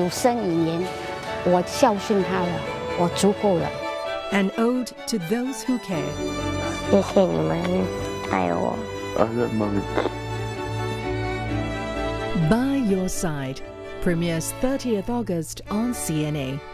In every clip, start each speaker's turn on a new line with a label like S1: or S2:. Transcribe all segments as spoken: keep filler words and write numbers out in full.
S1: 有生以年，我孝顺他了，我足够了。
S2: An ode to those who care.
S3: 谢谢你们爱我。
S2: By Your Side premieres thirtieth August on C N A.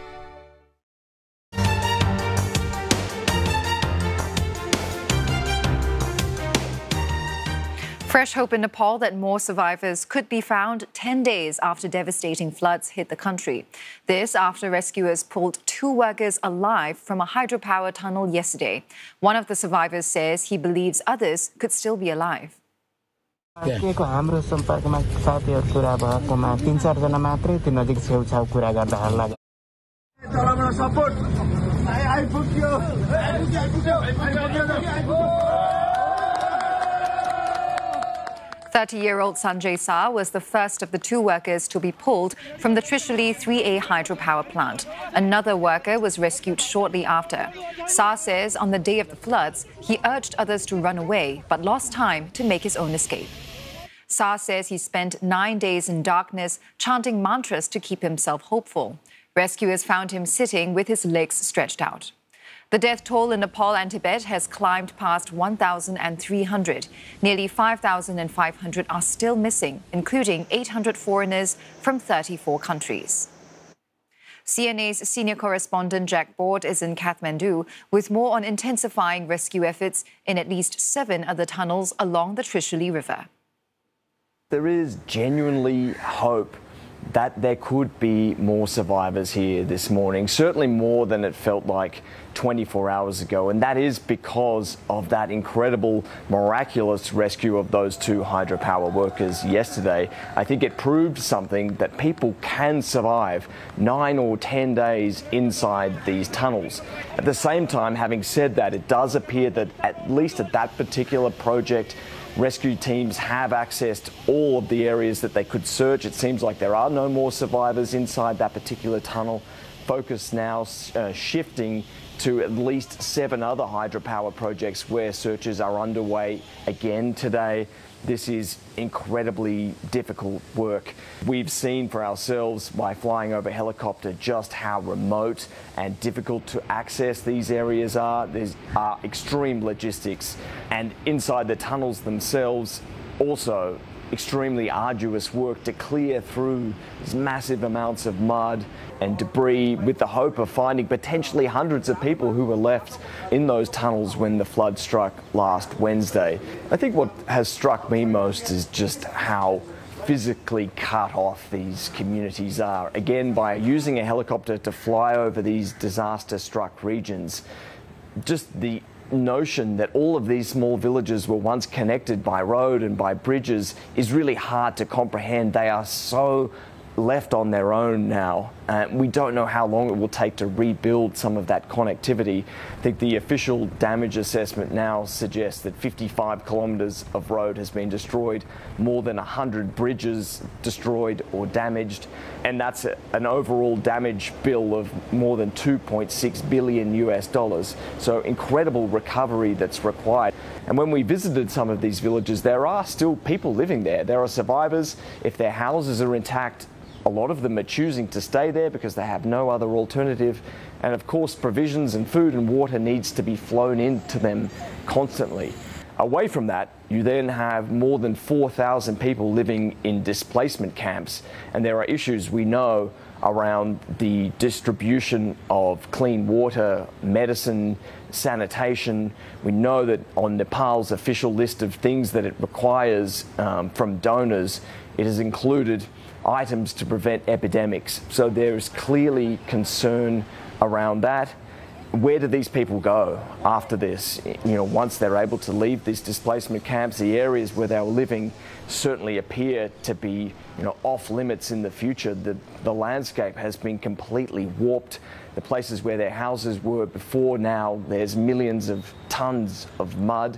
S4: Fresh hope in Nepal that more survivors could be found ten days after devastating floods hit the country. This after rescuers pulled two workers alive from a hydropower tunnel yesterday. One of the survivors says he believes others could still be alive.
S5: हाम्रो सम्पर्कमा साथीहरु कुरा भएकोमा तीन चार जना मात्रै त्यो नजिक छेउछाउ कुरा गर्दा हल्ला तलबाट सपोर्ट आई आई पुग्यो आई पुग्यो आई पुग्यो
S4: thirty-year-old Sanjay Sa was the first of the two workers to be pulled from the Trishuli three A hydropower plant. Another worker was rescued shortly after. Sa says on the day of the floods, he urged others to run away but lost time to make his own escape. Sa says he spent nine days in darkness chanting mantras to keep himself hopeful. Rescuers found him sitting with his legs stretched out. The death toll in Nepal and Tibet has climbed past one thousand three hundred. Nearly five thousand five hundred are still missing, including eight hundred foreigners from thirty-four countries. C N A's senior correspondent Jack Board is in Kathmandu with more on intensifying rescue efforts in at least seven other tunnels along the Trishuli River.
S6: There is genuinely hope that there could be more survivors here this morning, certainly more than it felt like twenty-four hours ago, and that is because of that incredible, miraculous rescue of those two hydropower workers yesterday. I think it proved something, that people can survive nine or ten days inside these tunnels. At the same time, having said that, it does appear that at least at that particular project, rescue teams have accessed all of the areas that they could search. It seems like there are no more survivors inside that particular tunnel. Focus now uh, shifting to at least seven other hydropower projects where searches are underway again today. This is incredibly difficult work. We've seen for ourselves by flying over helicopter just how remote and difficult to access these areas are. There are extreme logistics, and inside the tunnels themselves also extremely arduous work to clear through these massive amounts of mud and debris with the hope of finding potentially hundreds of people who were left in those tunnels when the flood struck last Wednesday. I think what has struck me most is just how physically cut off these communities are. Again, by using a helicopter to fly over these disaster-struck regions, just the notion that all of these small villages were once connected by road and by bridges is really hard to comprehend. They are so left on their own now. Uh, we don't know how long it will take to rebuild some of that connectivity. I think the official damage assessment now suggests that fifty-five kilometres of road has been destroyed, more than one hundred bridges destroyed or damaged, and that's a, an overall damage bill of more than two point six billion U S dollars. So incredible recovery that's required. And when we visited some of these villages, there are still people living there. There are survivors. If their houses are intact, a lot of them are choosing to stay there because they have no other alternative. And of course, provisions and food and water needs to be flown into them constantly. Away from that, you then have more than four thousand people living in displacement camps. And there are issues we know around the distribution of clean water, medicine, sanitation. We know that on Nepal's official list of things that it requires um, from donors, it has included items to prevent epidemics. So there is clearly concern around that. Where do these people go after this? You know, once they're able to leave these displacement camps, the areas where they were living certainly appear to be, you know, off limits in the future. The, the landscape has been completely warped. The places where their houses were before, now there's millions of tons of mud.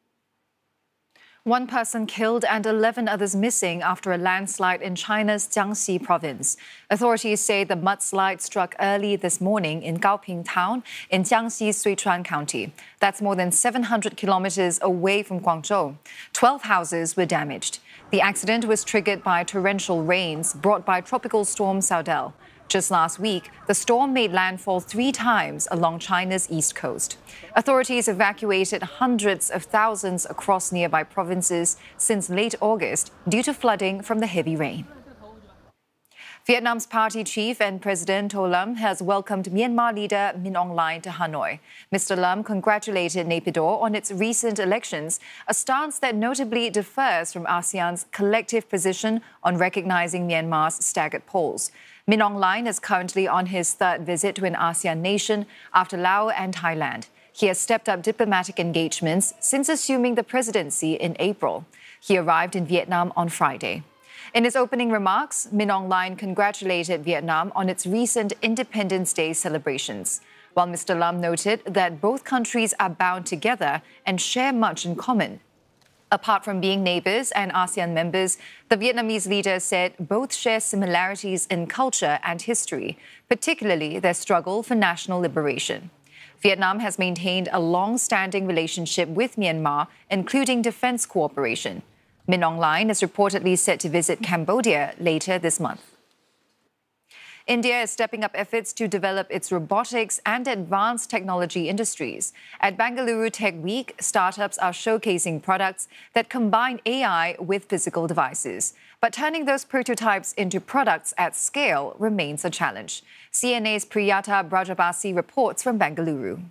S4: One person killed and eleven others missing after a landslide in China's Jiangxi province. Authorities say the mudslide struck early this morning in Gaoping town in Jiangxi's Sichuan County. That's more than seven hundred kilometers away from Guangzhou. Twelve houses were damaged. The accident was triggered by torrential rains brought by tropical storm Saudel. Just last week, the storm made landfall three times along China's east coast. Authorities evacuated hundreds of thousands across nearby provinces since late August due to flooding from the heavy rain. Vietnam's party chief and President Tô Lâm has welcomed Myanmar leader Min Aung Hlaing to Hanoi. Mister Lâm congratulated Naypyidaw on its recent elections, a stance that notably differs from ASEAN's collective position on recognizing Myanmar's staggered polls. Min Aung Hlaing is currently on his third visit to an ASEAN nation after Laos and Thailand. He has stepped up diplomatic engagements since assuming the presidency in April. He arrived in Vietnam on Friday. In his opening remarks, Min Aung Hlaing congratulated Vietnam on its recent Independence Day celebrations, while Mister Lâm noted that both countries are bound together and share much in common. Apart from being neighbours and ASEAN members, the Vietnamese leader said both share similarities in culture and history, particularly their struggle for national liberation. Vietnam has maintained a long-standing relationship with Myanmar, including defence cooperation. Min Aung Hlaing is reportedly set to visit Cambodia later this month. India is stepping up efforts to develop its robotics and advanced technology industries. At Bengaluru Tech Week, startups are showcasing products that combine A I with physical devices. But turning those prototypes into products at scale remains a challenge. C N A's Priyata Brajabasi reports from Bengaluru.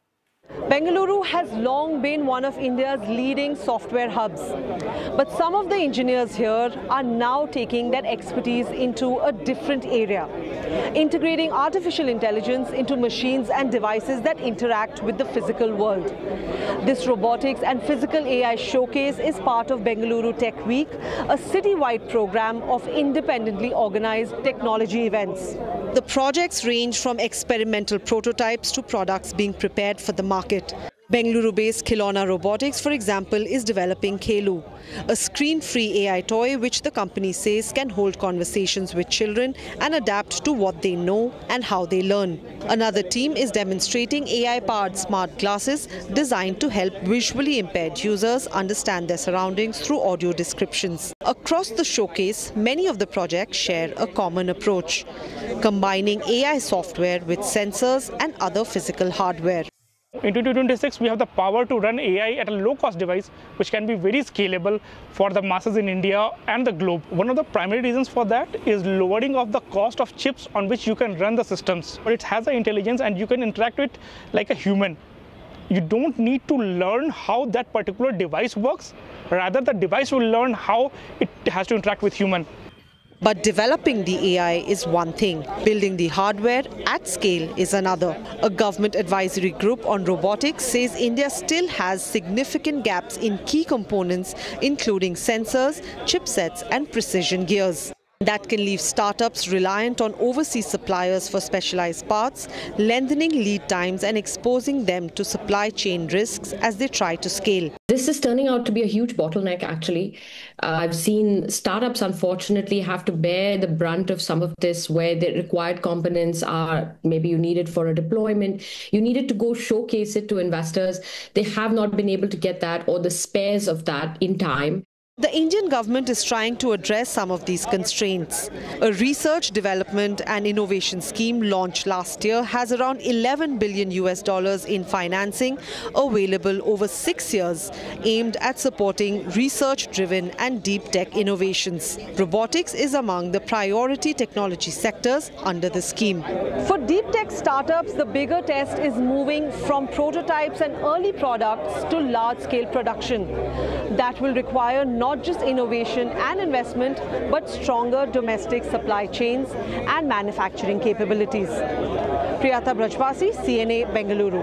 S7: Bengaluru has long been one of India's leading software hubs. But some of the engineers here are now taking that expertise into a different area, integrating artificial intelligence into machines and devices that interact with the physical world. This robotics and physical A I showcase is part of Bengaluru Tech Week, a citywide program of independently organized technology events. The projects range from experimental prototypes to products being prepared for the market. Bengaluru-based Khilona Robotics, for example, is developing Khelu, a screen-free A I toy which the company says can hold conversations with children and adapt to what they know and how they learn. Another team is demonstrating A I-powered smart glasses designed to help visually impaired users understand their surroundings through audio descriptions. Across the showcase, many of the projects share a common approach, combining A I software with sensors and other physical hardware.
S8: In twenty twenty-six, we have the power to run A I at a low-cost device, which can be very scalable for the masses in India and the globe. One of the primary reasons for that is lowering of the cost of chips on which you can run the systems. But it has the intelligence and you can interact with it like a human. You don't need to learn how that particular device works. Rather, the device will learn how it has to interact with human.
S7: But developing the A I is one thing. Building the hardware at scale is another. A government advisory group on robotics says India still has significant gaps in key components, including sensors, chipsets and precision gears. That can leave startups reliant on overseas suppliers for specialized parts, lengthening lead times and exposing them to supply chain risks as they try to scale.
S9: This is turning out to be a huge bottleneck, actually. Uh, I've seen startups, unfortunately, have to bear the brunt of some of this, where the required components are maybe you need it for a deployment, you needed to go showcase it to investors. They have not been able to get that or the spares of that in time.
S7: The Indian government is trying to address some of these constraints. A research, development and innovation scheme launched last year has around eleven billion U S dollars in financing available over six years, aimed at supporting research-driven and deep tech innovations. Robotics is among the priority technology sectors under the scheme. For deep tech startups, the bigger test is moving from prototypes and early products to large-scale production. That will require not Not just innovation and investment, but stronger domestic supply chains and manufacturing capabilities. Priyata Brajbasi, C N A, Bengaluru.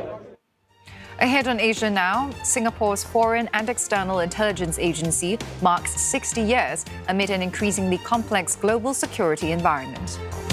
S4: Ahead on Asia Now, Singapore's Foreign and External Intelligence Agency marks sixty years amid an increasingly complex global security environment.